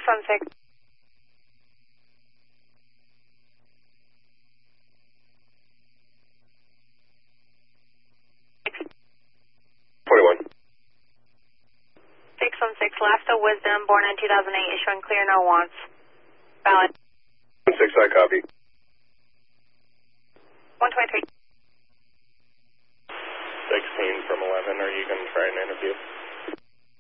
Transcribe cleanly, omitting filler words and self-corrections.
616. 21. 616, Lasta Wisdom, born in 2008, issuing clear, no wants. Valid. 6, I copy. 123. 16 from 11, are you going to try an interview?